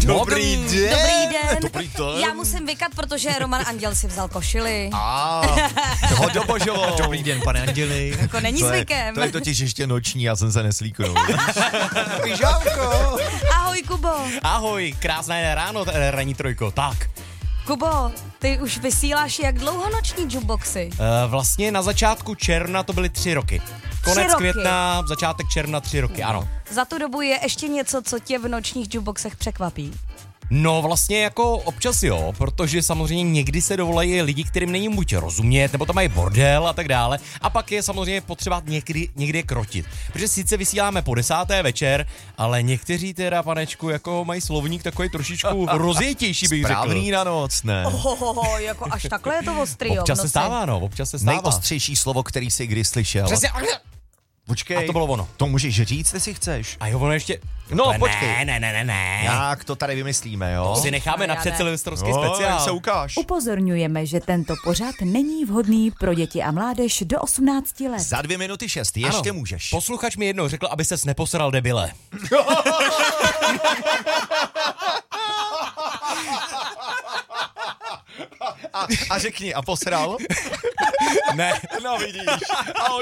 Dobrý den. Dobrý den. Já musím vykat, protože Roman Anděl si vzal košili. Hodobožovou. Dobrý den, pane Anděli. Jako není zvykem. To je totiž ještě noční, já jsem se neslíknul. Pyžámko. Ahoj, Kubo. Ahoj, krásné ráno, ranní trojko. Tak, Kubo, ty už vysíláš jak dlouho noční jukeboxy? vlastně na začátku června to byly 3 roky. Konec 3 roky. května, začátek června 3 roky, ano. Za tu dobu je ještě něco, co tě v nočních jukeboxech překvapí? No vlastně jako občas jo, protože samozřejmě někdy se dovolají lidi, kterým není buď rozumět, nebo tam mají bordel a tak dále. A pak je samozřejmě potřeba někdy krotit. Protože sice vysíláme po 10. večer, ale někteří teda, panečku, jako mají slovník takový trošičku rozjetější, bych řekl. Správný na noc, ne? Jako až takhle je to ostrý, jo, Občas v se noci. stává, no, občas se stává. Nejostřejší slovo, který jsi kdy slyšel. Přesně, Počkej. a to bylo ono. To můžeš říct, jestli chceš. A jo, ono ještě... No, Ale počkej. Ne. Jak to tady vymyslíme, jo? To si necháme na Já ne. předsilvestrovský No, speciál. se ukáž. Upozorňujeme, že tento pořad není vhodný pro děti a mládež do 18 let. Za 2 minuty 6, ještě Ano. můžeš. Posluchač mi jednou řekl, aby ses neposral, debile. A řekni, a posral? Ne. No vidíš.